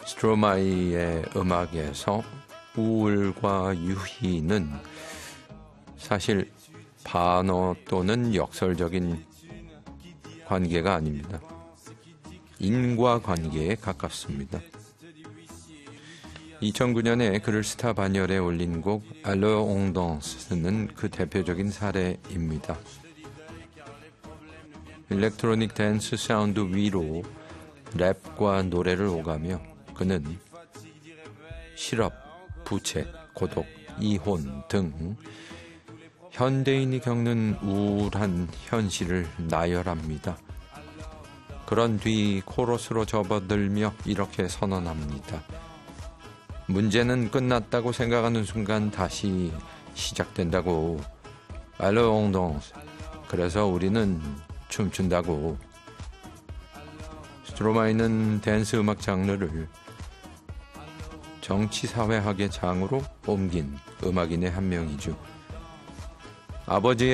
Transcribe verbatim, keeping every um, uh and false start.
스트로마이의 음악에서 우울과 유희는 사실 반어 또는 역설적인 관계가 아닙니다. 인과관계에 가깝습니다. 이천구 년에 그를 스타 반열에 올린 곡 Alors on danse는 그 대표적인 사례입니다. 일렉트로닉 댄스 사운드 위로 랩과 노래를 오가며 그는 실업, 부채, 고독, 이혼 등 현대인이 겪는 우울한 현실을 나열합니다. 그런 뒤 코러스로 접어들며 이렇게 선언합니다. 문제는 끝났다고 생각하는 순간 다시 시작된다고. Alors on danse. 그래서 우리는 춤춘다고. 스트로마이는 댄스 음악 장르를 정치사회학의 장으로 옮긴 음악인의 한 명이죠. 아버지의